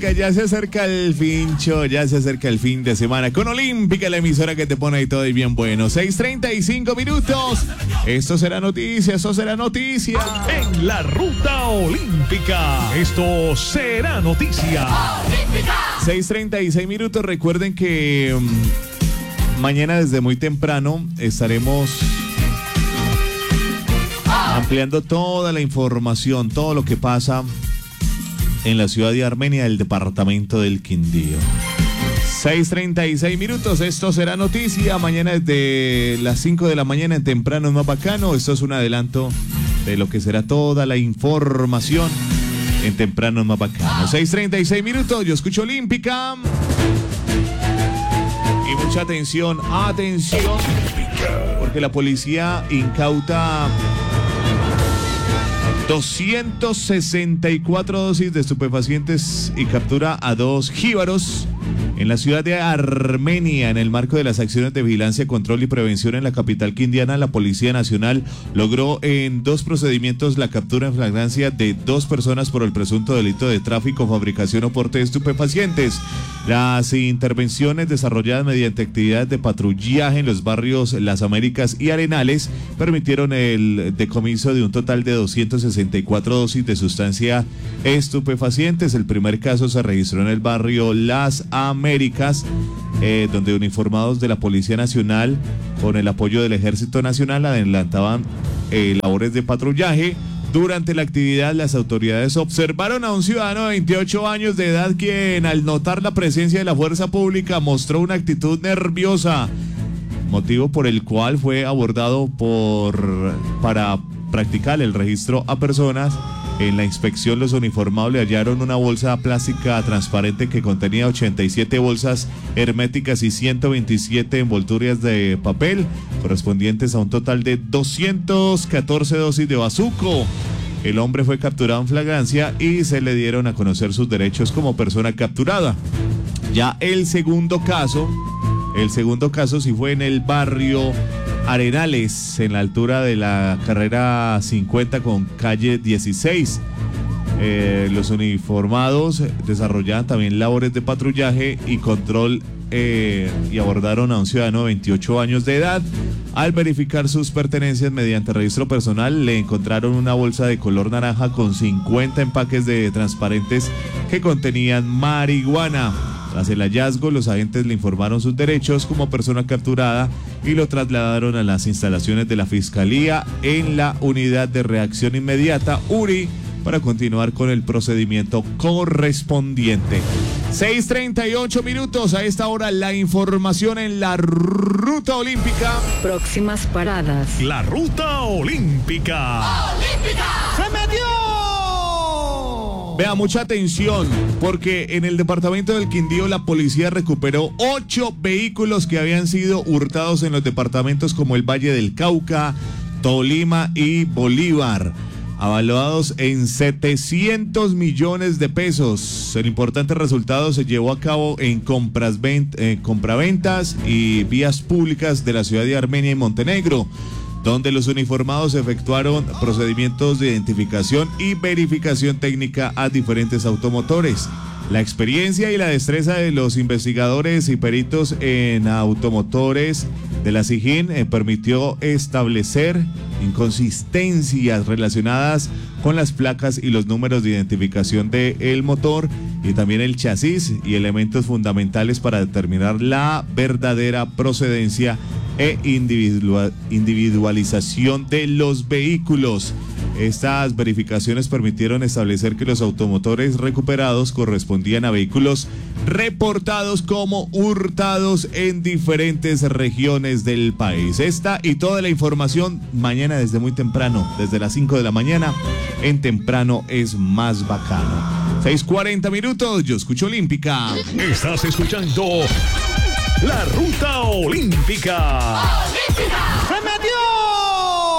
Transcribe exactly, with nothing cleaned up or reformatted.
Ya se acerca el fincho, ya se acerca el fin de semana con Olímpica, la emisora que te pone ahí todo y bien bueno. seis treinta y cinco minutos. Esto será noticia, esto será noticia. En la ruta olímpica, esto será noticia. seis treinta y seis minutos. Recuerden que um, mañana desde muy temprano estaremos ampliando toda la información, todo lo que pasa en la ciudad de Armenia, del departamento del Quindío. seis treinta y seis minutos, esto será noticia. Mañana desde las cinco de la mañana en Temprano es Más Bacano. Esto es un adelanto de lo que será toda la información en Temprano es Más Bacano. seis treinta y seis minutos, yo escucho Olímpica. Y mucha atención, atención, porque la policía incauta doscientas sesenta y cuatro dosis de estupefacientes y captura a dos jíbaros en la ciudad de Armenia. En el marco de las acciones de vigilancia, control y prevención en la capital quindiana, la Policía Nacional logró en dos procedimientos la captura en flagrancia de dos personas por el presunto delito de tráfico, fabricación o porte de estupefacientes. Las intervenciones desarrolladas mediante actividades de patrullaje en los barrios Las Américas y Arenales permitieron el decomiso de un total de doscientas sesenta y cuatro dosis de sustancia estupefacientes. El primer caso se registró en el barrio Las Américas, eh, donde uniformados de la Policía Nacional, con el apoyo del Ejército Nacional, adelantaban eh, labores de patrullaje. Durante la actividad, las autoridades observaron a un ciudadano de veintiocho años de edad quien, al notar la presencia de la fuerza pública, mostró una actitud nerviosa, motivo por el cual fue abordado por para practicar el registro a personas. En la inspección, los uniformados le hallaron una bolsa plástica transparente que contenía ochenta y siete bolsas herméticas y ciento veintisiete envolturas de papel, correspondientes a un total de doscientas catorce dosis de bazuco. El hombre fue capturado en flagrancia y se le dieron a conocer sus derechos como persona capturada. Ya el segundo caso, el segundo caso sí fue en el barrio Arenales, en la altura de la carrera cincuenta con calle dieciséis. Eh, los uniformados desarrollaban también labores de patrullaje y control eh, y abordaron a un ciudadano de veintiocho años de edad. Al verificar sus pertenencias mediante registro personal, le encontraron una bolsa de color naranja con cincuenta empaques de transparentes que contenían marihuana. Tras el hallazgo, los agentes le informaron sus derechos como persona capturada y lo trasladaron a las instalaciones de la Fiscalía en la Unidad de Reacción Inmediata, U R I, para continuar con el procedimiento correspondiente. seis treinta y ocho minutos, a esta hora la información en la ruta olímpica. Próximas paradas. La ruta olímpica. ¡Olímpica! ¡Se metió! Vea, mucha atención, porque en el departamento del Quindío la policía recuperó ocho vehículos que habían sido hurtados en los departamentos como el Valle del Cauca, Tolima y Bolívar, avaluados en setecientos millones de pesos. El importante resultado se llevó a cabo en compras, vent, eh, compraventas y vías públicas de la ciudad de Armenia y Montenegro, donde los uniformados efectuaron procedimientos de identificación y verificación técnica a diferentes automotores. La experiencia y la destreza de los investigadores y peritos en automotores de la SIGIN eh, permitió establecer inconsistencias relacionadas con las placas y los números de identificación del motor y también el chasis, y elementos fundamentales para determinar la verdadera procedencia e individual, individualización de los vehículos. Estas verificaciones permitieron establecer que los automotores recuperados correspondían a vehículos reportados como hurtados en diferentes regiones del país. Esta y toda la información mañana desde muy temprano, desde las cinco de la mañana, en Temprano es Más Bacano. seis cuarenta minutos, yo escucho Olímpica. Estás escuchando La Ruta Olímpica. ¡Olímpica!